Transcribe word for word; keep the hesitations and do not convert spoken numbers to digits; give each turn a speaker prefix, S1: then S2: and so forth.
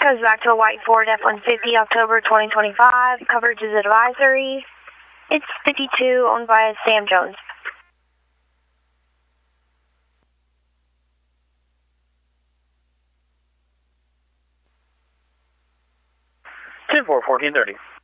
S1: Goes back to a white Ford F one fifty, October twenty twenty-five. Coverage is advisory. It's fifty-two, owned by Sam Jones.
S2: ten four, fourteen thirty.